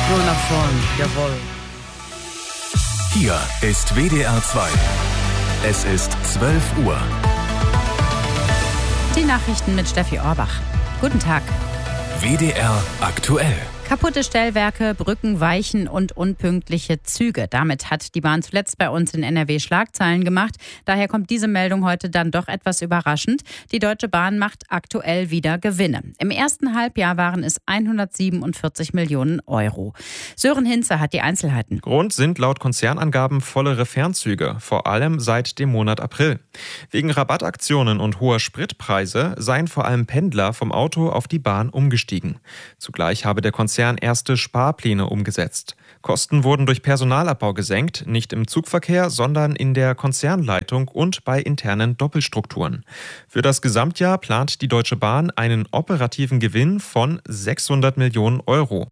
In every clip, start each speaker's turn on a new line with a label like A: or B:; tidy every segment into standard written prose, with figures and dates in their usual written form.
A: Nur nach vorn, jawohl.
B: Hier ist WDR 2. Es ist 12 Uhr.
C: Die Nachrichten mit Steffi Orbach. Guten Tag.
B: WDR aktuell.
C: Kaputte Stellwerke, Brücken, Weichen und unpünktliche Züge. Damit hat die Bahn zuletzt bei uns in NRW Schlagzeilen gemacht. Daher kommt diese Meldung heute dann doch etwas überraschend. Die Deutsche Bahn macht aktuell wieder Gewinne. Im ersten Halbjahr waren es 147 Millionen Euro. Sören Hinze hat die Einzelheiten.
D: Grund sind laut Konzernangaben vollere Fernzüge, vor allem seit dem Monat April. Wegen Rabattaktionen und hoher Spritpreise seien vor allem Pendler vom Auto auf die Bahn umgestiegen. Zugleich habe der Konzern erste Sparpläne umgesetzt. Kosten wurden durch Personalabbau gesenkt, nicht im Zugverkehr, sondern in der Konzernleitung und bei internen Doppelstrukturen. Für das Gesamtjahr plant die Deutsche Bahn einen operativen Gewinn von 600 Millionen Euro.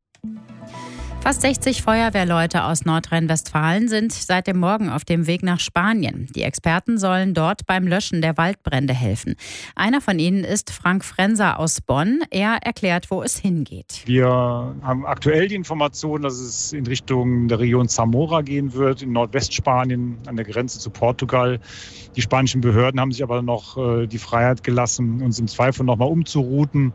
C: Fast 60 Feuerwehrleute aus Nordrhein-Westfalen sind seit dem Morgen auf dem Weg nach Spanien. Die Experten sollen dort beim Löschen der Waldbrände helfen. Einer von ihnen ist Frank Frenser aus Bonn. Er erklärt, wo es hingeht.
E: Wir haben aktuell die Information, dass es in Richtung der Region Zamora gehen wird, in Nordwestspanien an der Grenze zu Portugal. Die spanischen Behörden haben sich aber noch die Freiheit gelassen, uns im Zweifel nochmal umzurouten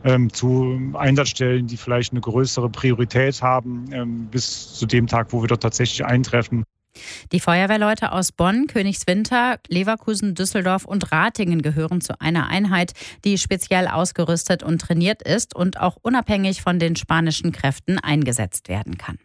E: zu Einsatzstellen, die vielleicht eine größere Priorität haben, bis zu dem Tag, wo wir dort tatsächlich eintreffen.
C: Die Feuerwehrleute aus Bonn, Königswinter, Leverkusen, Düsseldorf und Ratingen gehören zu einer Einheit, die speziell ausgerüstet und trainiert ist und auch unabhängig von den spanischen Kräften eingesetzt werden kann.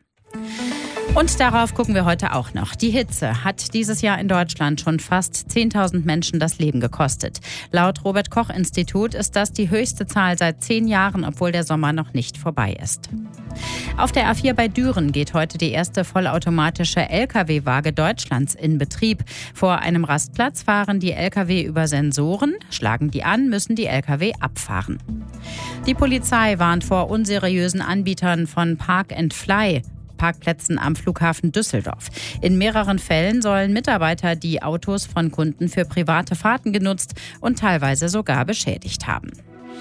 C: Und darauf gucken wir heute auch noch. Die Hitze hat dieses Jahr in Deutschland schon fast 10.000 Menschen das Leben gekostet. Laut Robert-Koch-Institut ist das die höchste Zahl seit 10 Jahren, obwohl der Sommer noch nicht vorbei ist. Auf der A4 bei Düren geht heute die erste vollautomatische Lkw-Waage Deutschlands in Betrieb. Vor einem Rastplatz fahren die Lkw über Sensoren, schlagen die an, müssen die Lkw abfahren. Die Polizei warnt vor unseriösen Anbietern von Park and Fly Parkplätzen am Flughafen Düsseldorf. In mehreren Fällen sollen Mitarbeiter die Autos von Kunden für private Fahrten genutzt und teilweise sogar beschädigt haben.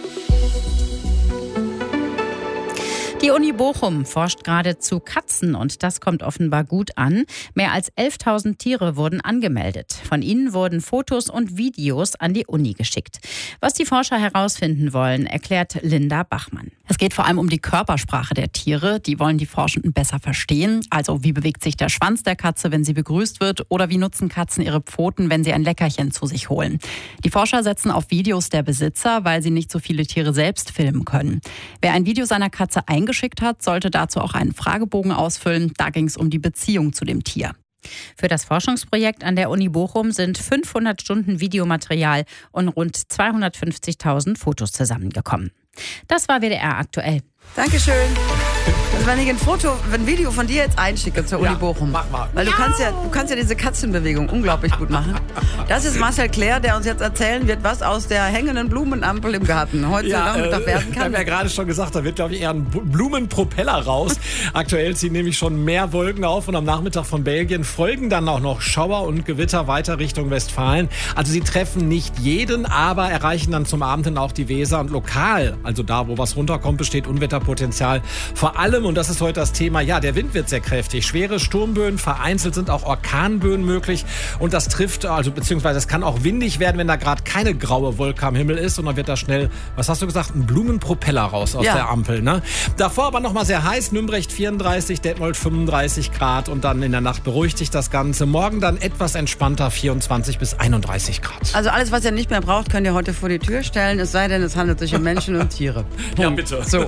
C: Die Uni Bochum forscht gerade zu Katzen und das kommt offenbar gut an. Mehr als 11.000 Tiere wurden angemeldet. Von ihnen wurden Fotos und Videos an die Uni geschickt. Was die Forscher herausfinden wollen, erklärt Linda Bachmann.
F: Es geht vor allem um die Körpersprache der Tiere. Die wollen die Forschenden besser verstehen. Also wie bewegt sich der Schwanz der Katze, wenn sie begrüßt wird? Oder wie nutzen Katzen ihre Pfoten, wenn sie ein Leckerchen zu sich holen? Die Forscher setzen auf Videos der Besitzer, weil sie nicht so viele Tiere selbst filmen können. Wer ein Video seiner Katze eingeschickt hat, sollte dazu auch einen Fragebogen ausfüllen. Da ging es um die Beziehung zu dem Tier.
C: Für das Forschungsprojekt an der Uni Bochum sind 500 Stunden Videomaterial und rund 250.000 Fotos zusammengekommen. Das war WDR aktuell.
A: Dankeschön. Also wenn ich ein Video von dir jetzt einschicke zur Uni Bochum.
G: Mach mal.
A: Weil du kannst ja diese Katzenbewegung unglaublich gut machen. Das ist Marcel Claire, der uns jetzt erzählen wird, was aus der hängenden Blumenampel im Garten heute Nachmittag werden kann.
G: Wir haben ja gerade schon gesagt, da wird, glaube ich, eher ein Blumenpropeller raus. Aktuell ziehen nämlich schon mehr Wolken auf und am Nachmittag von Belgien folgen dann auch noch Schauer und Gewitter weiter Richtung Westfalen. Also sie treffen nicht jeden, aber erreichen dann zum Abend hin auch die Weser und lokal, also da, wo was runterkommt, besteht Unwetterpotenzial. Vor allem, und das ist heute das Thema, ja, der Wind wird sehr kräftig. Schwere Sturmböen, vereinzelt sind auch Orkanböen möglich. Und das trifft, also beziehungsweise es kann auch windig werden, wenn da gerade keine graue Wolke am Himmel ist. Und dann wird da schnell, was hast du gesagt, ein Blumenpropeller raus aus der Ampel. Ne? Davor aber nochmal sehr heiß. Nümbrecht 34, Detmold 35 Grad. Und dann in der Nacht beruhigt sich das Ganze. Morgen dann etwas entspannter, 24 bis 31 Grad.
A: Also alles, was ihr nicht mehr braucht, könnt ihr heute vor die Tür stellen. Es sei denn, es handelt sich um Menschen und Tiere.
G: Ja, bitte.
A: So.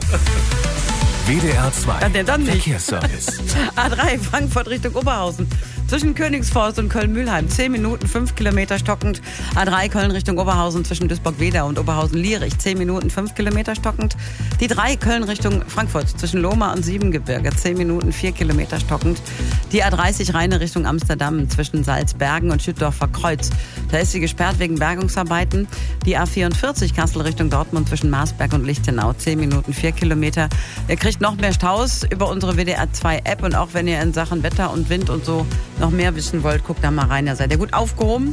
B: WDR 2
A: dann nicht.
B: Verkehrsservice.
A: A3 Frankfurt Richtung Oberhausen. Zwischen Königsforst und Köln-Mühlheim 10 Minuten, 5 Kilometer stockend. A3 Köln Richtung Oberhausen zwischen Duisburg-Wedau und Oberhausen-Lierich 10 Minuten, 5 Kilometer stockend. Die 3 Köln Richtung Frankfurt zwischen Lohmar und Siebengebirge 10 Minuten, 4 Kilometer stockend. Die A30 Rheine Richtung Amsterdam zwischen Salzbergen und Schüttdorfer Kreuz. Da ist sie gesperrt wegen Bergungsarbeiten. Die A44 Kassel Richtung Dortmund zwischen Marsberg und Lichtenau 10 Minuten, 4 Kilometer. Ihr kriegt noch mehr Staus über unsere WDR 2 App und auch wenn ihr in Sachen Wetter und Wind und so noch mehr wissen wollt, guckt da mal rein, da seid ihr gut aufgehoben.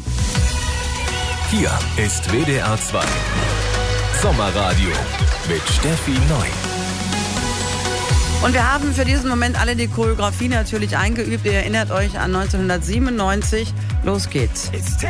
B: Hier ist WDR 2 Sommerradio mit Steffi Neu.
A: Und wir haben für diesen Moment alle die Choreografie natürlich eingeübt. Ihr erinnert euch an 1997. Los geht's.